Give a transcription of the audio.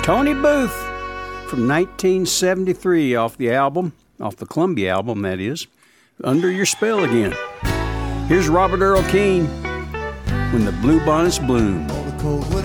Tony Booth from 1973 off the Columbia album, that is, Under Your Spell Again. Here's Robert Earl Keen, When the Bluebonnets Bloom.